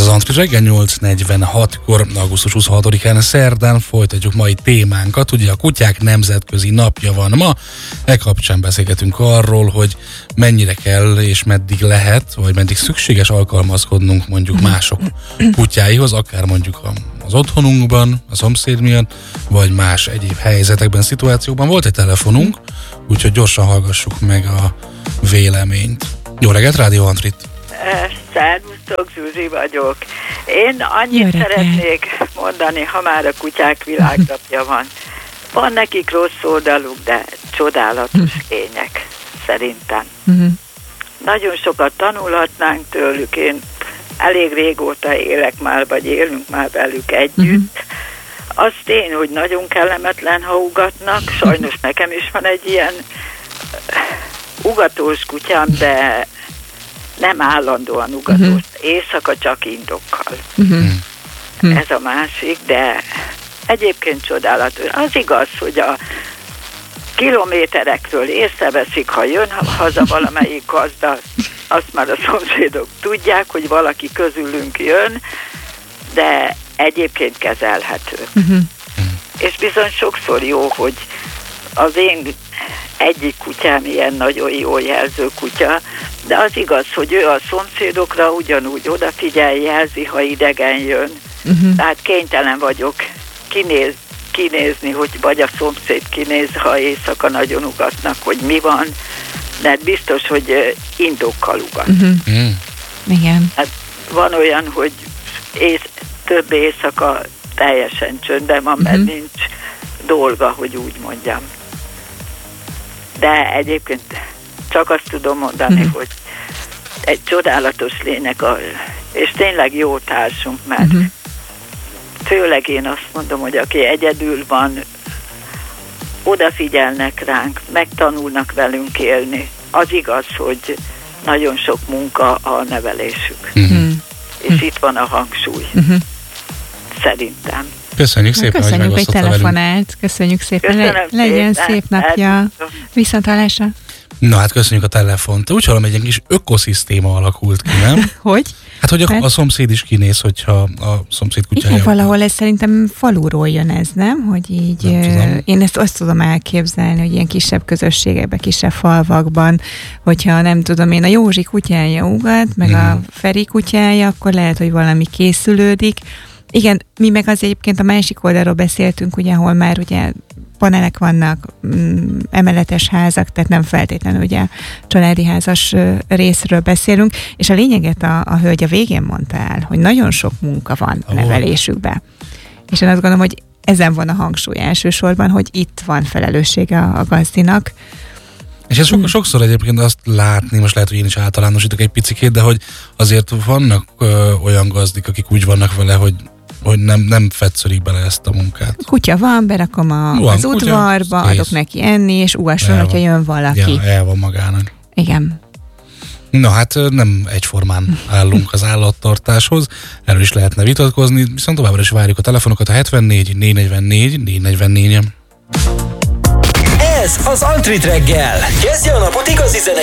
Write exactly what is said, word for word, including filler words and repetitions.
az Antri reggel nyolc negyvenhatkor, augusztus huszonhatodikán szerdán folytatjuk mai témánkat. Ugye a kutyák nemzetközi napja van ma. E kapcsán beszélgetünk arról, hogy mennyire kell és meddig lehet, vagy meddig szükséges alkalmazkodnunk mondjuk mások kutyáihoz, akár mondjuk az otthonunkban, a szomszéd miatt, vagy más egyéb helyzetekben, szituációkban. Volt egy telefonunk, úgyhogy gyorsan hallgassuk meg a véleményt. Jó reggelt, Rádió Antrit! Szervusztok, Zsuzsi vagyok. Én annyit szeretnék mondani, ha már a kutyák világnapja van. Van nekik rossz oldaluk, de csodálatos lények, szerintem. Uh-huh. Nagyon sokat tanulhatnánk tőlük. Én elég régóta élek már, vagy élünk már velük együtt. Uh-huh. Az tény, hogy nagyon kellemetlen, ha ugatnak. Sajnos nekem is van egy ilyen ugatós kutyám, de nem állandóan ugatós. Uh-huh. Éjszaka csak indokkal. Uh-huh. Ez a másik, de egyébként csodálatos. Az igaz, hogy a kilométerekről észreveszik, ha jön haza valamelyik gazda, azt már a szomszédok tudják, hogy valaki közülünk jön, de egyébként kezelhető. Uh-huh. És bizony sokszor jó, hogy az én egyik kutyám ilyen nagyon jó jelző kutya, de az igaz, hogy ő a szomszédokra ugyanúgy odafigyel, jelzi, ha idegen jön. Uh-huh. Tehát kénytelen vagyok kinéz, kinézni, hogy vagy a szomszéd kinéz, ha éjszaka nagyon ugatnak, hogy mi van, de biztos, hogy indokkal ugat. Uh-huh. Mm. Igen. Hát van olyan, hogy ész, több éjszaka teljesen csöndben van, mert uh-huh. nincs dolga, hogy úgy mondjam. De egyébként csak azt tudom mondani, uh-huh. hogy egy csodálatos lények, a, és tényleg jó társunk, mert uh-huh. főleg én azt mondom, hogy aki egyedül van, odafigyelnek ránk, megtanulnak velünk élni. Az igaz, hogy nagyon sok munka a nevelésük. Uh-huh. És uh-huh. itt van a hangsúly. Uh-huh. Szerintem. Köszönjük szépen, köszönjük, hogy hogy telefonált. Köszönjük szépen. Köszönöm Legyen szépen. szép napja. Viszontlátásra. Na hát köszönjük a telefont. Úgy hallom, egy ilyen kis ökoszisztéma alakult ki, nem? Hogy? Hát, hogy a, a szomszéd is kinéz, hogyha a szomszéd kutyája... Igen, valahol ez szerintem faluról jön ez, nem? Hogy így, nem én ezt azt tudom elképzelni, hogy ilyen kisebb közösségekben, kisebb falvakban, hogyha nem tudom én, a Józsi kutyája ugat, meg hmm. a Feri kutyája, akkor lehet, hogy valami készülődik. Igen, mi meg az egyébként a másik oldalról beszéltünk, ugye, ahol már ugye panelek vannak, mm, emeletes házak, tehát nem feltétlenül ugye családi házas részről beszélünk, és a lényeget a, a hölgy a végén mondta el, hogy nagyon sok munka van a nevelésükben. És én azt gondolom, hogy ezen van a hangsúly elsősorban, hogy itt van felelőssége a, a gazdinak. És ez so- sokszor egyébként azt látni, most lehet, hogy én is általánosítok egy picikét, de hogy azért vannak ö, olyan gazdik, akik úgy vannak vele, hogy hogy nem, nem fetszölik bele ezt a munkát. Kutya van, berakom a, van, az kutya, udvarba, adok kész. Neki enni, és ugasson, hogyha jön valaki. Ja, el van magának. Igen. Na hát nem egyformán állunk az állattartáshoz, erről is lehetne vitatkozni, viszont továbbra is várjuk a telefonokat a hetvennégy négyszáznegyvennégy négyszáznegyvennégy. Ez az Antrit reggel. Kezdje a napot igazi zene